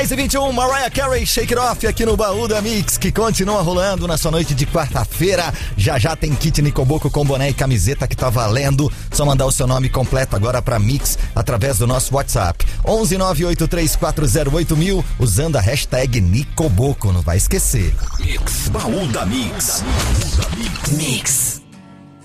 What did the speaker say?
10h21, Mariah Carey, Shake It Off, aqui no Baú da Mix, que continua rolando na sua noite de quarta-feira. Já tem kit Nicoboco com boné e camiseta que tá valendo. Só mandar o seu nome completo agora pra Mix através do nosso WhatsApp 11983408000, usando a hashtag Nicoboco, não vai esquecer. Mix, Baú da Mix. Mix.